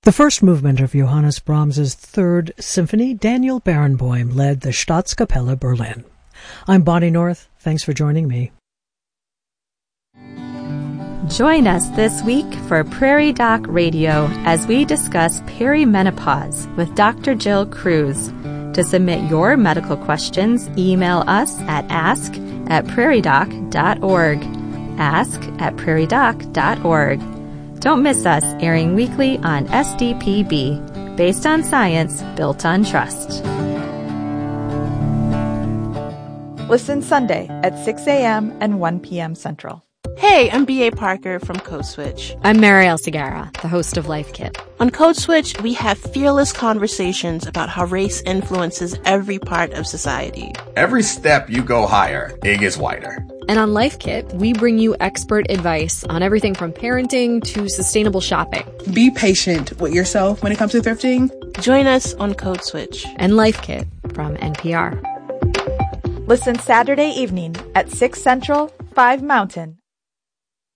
The first movement of Johannes Brahms's Third Symphony, Daniel Barenboim led the Staatskapelle Berlin. I'm Bonnie North. Thanks for joining me. Join us this week for Prairie Doc Radio as we discuss perimenopause with Dr. Jill Cruz. To submit your medical questions, email us at ask@prairiedoc.org. ask@prairiedoc.org. Don't miss us, airing weekly on SDPB, based on science, built on trust. Listen Sunday at 6 a.m. and 1 p.m. Central. Hey, I'm B.A. Parker from Code Switch. I'm Marielle Segarra, the host of Life Kit. On Code Switch, we have fearless conversations about how race influences every part of society. Every step you go higher, it gets wider. And on Life Kit, we bring you expert advice on everything from parenting to sustainable shopping. Be patient with yourself when it comes to thrifting. Join us on Code Switch. And Life Kit from NPR. Listen Saturday evening at 6 Central, 5 Mountain